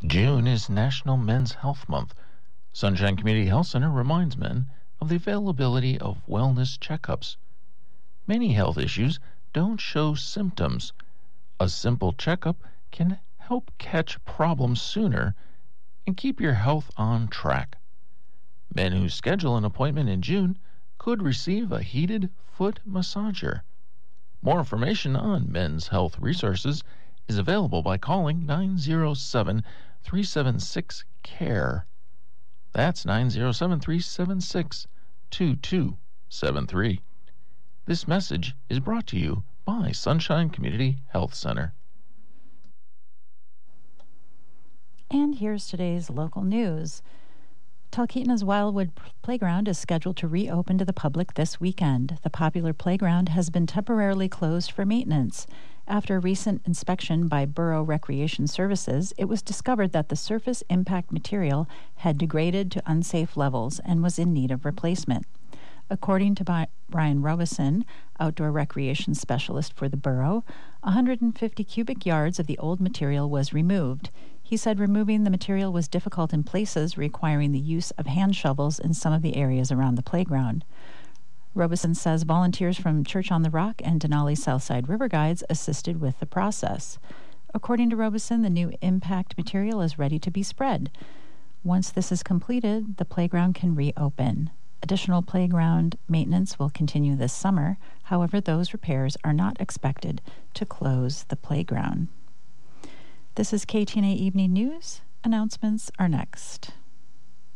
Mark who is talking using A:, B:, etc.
A: June is National Men's Health Month. Sunshine Community Health Center reminds men of the availability of wellness checkups. Many health issues don't show symptoms. A simple checkup can help catch problems sooner and keep your health on track. Men who schedule an appointment in June could receive a heated foot massager. More information on men's health resources is available by calling 907-376-CARE. That's 907-376-2273. This message is brought to you by Sunshine Community Health Center.
B: And here's today's local news. Talkeetna's Wildwood Playground is scheduled to reopen to the public this weekend. The popular playground has been temporarily closed for maintenance. After a recent inspection by Borough Recreation Services, it was discovered that the surface impact material had degraded to unsafe levels and was in need of replacement. According to Brian Robeson, outdoor recreation specialist for the borough, 150 cubic yards of the old material was removed. He said removing the material was difficult in places, requiring the use of hand shovels in some of the areas around the playground. Robeson says volunteers from Church on the Rock and Denali Southside River Guides assisted with the process. According to Robeson, the new impact material is ready to be spread. Once this is completed, the playground can reopen. Additional playground maintenance will continue this summer. However, those repairs are not expected to close the playground. This is KTNA Evening News. Announcements are next.